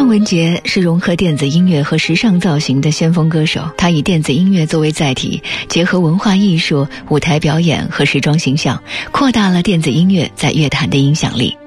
文杰是融合电子音乐和时尚造型的先锋歌手，他以电子音乐作为载体，结合文化艺术、舞台表演和时装形象，扩大了电子音乐在乐坛的影响力。